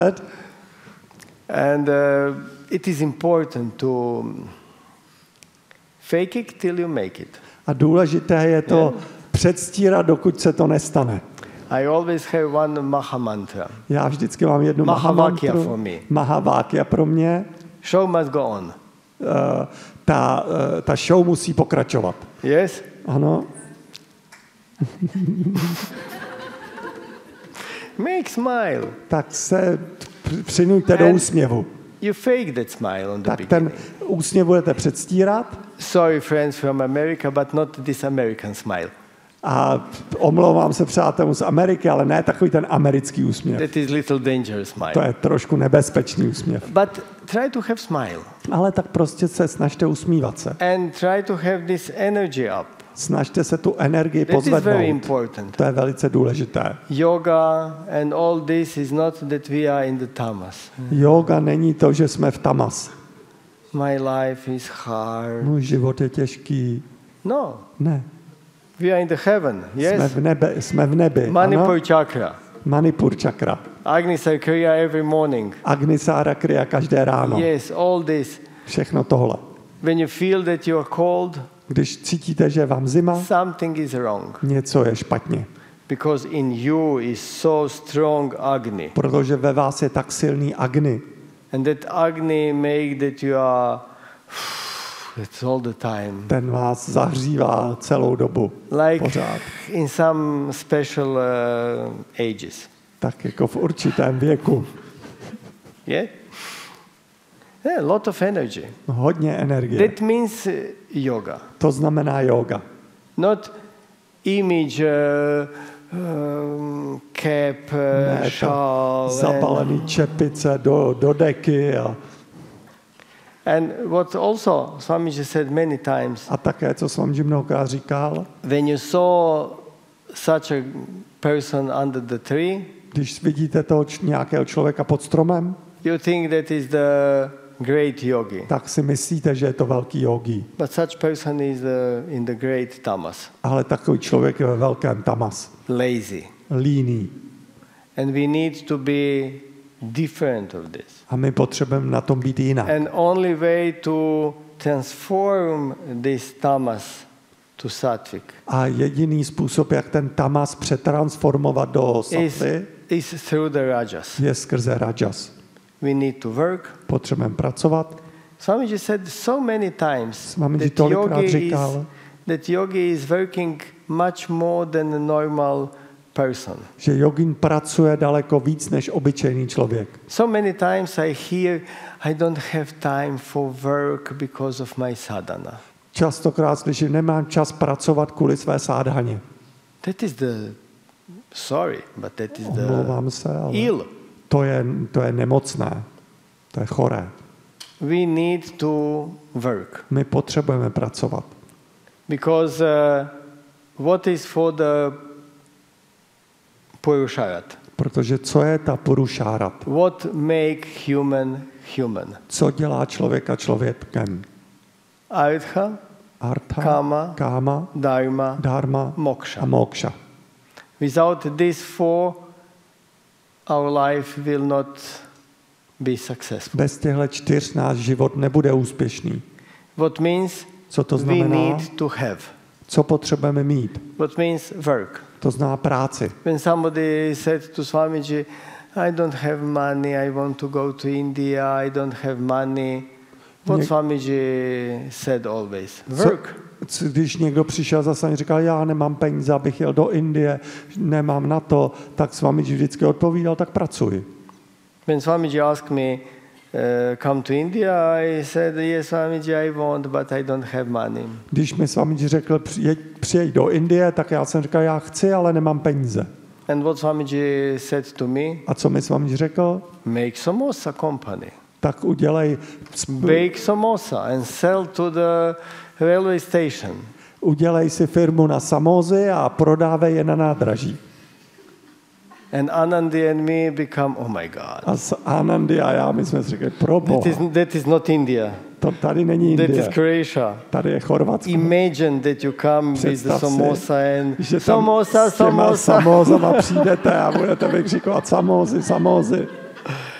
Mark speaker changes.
Speaker 1: And it is important to fake it till you make it.
Speaker 2: A důležité je to předstírat, dokud se to nestane.
Speaker 1: I always have one Maha mantra.
Speaker 2: Já vždycky mám jednu
Speaker 1: Mahavakya for
Speaker 2: Mahamantru.
Speaker 1: me.
Speaker 2: Mahavakya pro mě.
Speaker 1: Show must go on.
Speaker 2: Ta show musí pokračovat.
Speaker 1: Yes?
Speaker 2: Ano.
Speaker 1: Make smile.
Speaker 2: Tak se přinuďte do úsměvu.
Speaker 1: You fake that smile on the
Speaker 2: Tak ten
Speaker 1: beginning.
Speaker 2: úsměv budete předstírat.
Speaker 1: Sorry, friends from America, but not this American smile.
Speaker 2: A omlouvám se přátelům z Ameriky, ale ne takový ten americký úsměv.
Speaker 1: That is little dangerous smile.
Speaker 2: To je trošku nebezpečný úsměv.
Speaker 1: But try to have smile.
Speaker 2: Ale tak prostě se snažte usmívat se.
Speaker 1: And try to have this energy up.
Speaker 2: Snažte se tu energii
Speaker 1: That is very
Speaker 2: pozvednout.
Speaker 1: important.
Speaker 2: To je velice důležité.
Speaker 1: Yoga and all this is not that we are in the tamas.
Speaker 2: Yoga není to, že jsme v tamas.
Speaker 1: My life is hard.
Speaker 2: Můj život je těžký.
Speaker 1: No,
Speaker 2: Ne.
Speaker 1: we are in the heaven. Yes.
Speaker 2: Jsme v nebi.
Speaker 1: Manipur
Speaker 2: Ano?
Speaker 1: chakra.
Speaker 2: Manipur čakra.
Speaker 1: Agnisar Kriya every morning.
Speaker 2: Agnisara kriya každé ráno.
Speaker 1: Yes, all this.
Speaker 2: Všechno tohle.
Speaker 1: When you feel that you are cold,
Speaker 2: Když cítíte, že je vám zima,
Speaker 1: something is wrong.
Speaker 2: něco je špatně.
Speaker 1: Because in you is so strong Agni.
Speaker 2: Protože ve vás je tak silný Agni.
Speaker 1: And that Agni make that you are it's all the time.
Speaker 2: Ten vás zahřívá celou dobu.
Speaker 1: Like
Speaker 2: Pořád.
Speaker 1: in some special ages.
Speaker 2: Tak jako v určitém věku.
Speaker 1: Yeah? Yeah, a lot of energy.
Speaker 2: Hodně energie.
Speaker 1: That means yoga.
Speaker 2: To znamená yoga.
Speaker 1: Not image, cap,
Speaker 2: Ne,
Speaker 1: shawl.
Speaker 2: zabalený čepice do deky.
Speaker 1: And what also Swamiji said many times,
Speaker 2: A také, co Swamiji mnohokrát říkal,
Speaker 1: when you saw such a person under the tree,
Speaker 2: když vidíte toho nějakého člověka pod stromem,
Speaker 1: you think that is the great yogi.
Speaker 2: tak si myslíte, že je to velký yogi.
Speaker 1: But such person is in the great tamas,
Speaker 2: Ale takový člověk je ve velkém tamas.
Speaker 1: lazy.
Speaker 2: Líný.
Speaker 1: And we need to be different of this.
Speaker 2: A my potřebujeme na tom být jinak.
Speaker 1: And only way to transform this tamas to sattvic
Speaker 2: A jediný způsob, jak ten tamas přetransformovat do sattvy,
Speaker 1: is through the rajas.
Speaker 2: je skrze rajas.
Speaker 1: We need to work.
Speaker 2: Potřebujeme pracovat.
Speaker 1: Swamiji said so many times
Speaker 2: Swamiji tolikrát říkal,
Speaker 1: that yogi is working much more than a normal person.
Speaker 2: že jogin pracuje daleko víc než obyčejný člověk.
Speaker 1: So many times I hear, I don't have time for work because of my sadhana.
Speaker 2: Častokrát slyším, nemám čas pracovat kvůli své sádhaně.
Speaker 1: That is the, sorry, but that is the
Speaker 2: Omlouvám se, ale
Speaker 1: ill.
Speaker 2: to je nemocné. To je choré.
Speaker 1: We need to work.
Speaker 2: My potřebujeme pracovat.
Speaker 1: Because what is for the Purusharat?
Speaker 2: Protože co je ta purušárat?
Speaker 1: What make human human?
Speaker 2: Co dělá člověka člověkem?
Speaker 1: Artha,
Speaker 2: Artha,
Speaker 1: Kama,
Speaker 2: káma,
Speaker 1: Dharma,
Speaker 2: dharma
Speaker 1: Moksha.
Speaker 2: a moksha.
Speaker 1: Without these four, our life will not be successful.
Speaker 2: Bez těchto 4 náš život nebude úspěšný.
Speaker 1: What means
Speaker 2: Co to
Speaker 1: we
Speaker 2: znamená?
Speaker 1: need to have.
Speaker 2: Co potřebujeme mít?
Speaker 1: What means work.
Speaker 2: To znamená práci.
Speaker 1: When somebody said to Swamiji, I don't have money, I want to go to India, I don't have money. What Swamiji said always? Work.
Speaker 2: Když někdo přišel zase a říkal, já nemám peníze, abych jel do Indie, nemám na to, tak Swamiji vždycky odpovídal, tak pracuji.
Speaker 1: When Swamiji asked me, come to India, I said, yes, Swamiji, I want, but I don't have money.
Speaker 2: Když mi Swamiji řekl, přijeď do Indie, tak já jsem říkal, já chci, ale nemám peníze.
Speaker 1: And what Swamiji said to me,
Speaker 2: A co mi Swamiji řekl?
Speaker 1: make samosa company.
Speaker 2: Tak udělej,
Speaker 1: Bake samosa and sell to the railway station.
Speaker 2: udělej si firmu na samózy a prodávej je na nádraží.
Speaker 1: And Anandi and me become, oh my God.
Speaker 2: A s Anandi a já, my jsme si řekli, pro Boha,
Speaker 1: That is not India.
Speaker 2: to tady není
Speaker 1: That is
Speaker 2: Indie,
Speaker 1: Croatia.
Speaker 2: tady je Chorvatsko.
Speaker 1: Imagine that you come with the
Speaker 2: Představ si,
Speaker 1: samosa and
Speaker 2: že tam
Speaker 1: samosa,
Speaker 2: s těma
Speaker 1: samosa.
Speaker 2: samózama přijdete a budete vykřikovat samózy, samózy.